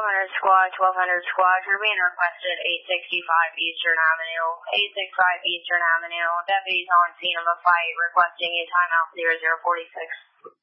1200 squad, 1200 squad, you're being requested 865 Eastern Avenue, 865 Eastern Avenue. Deputies on scene of a fight requesting a timeout 0046.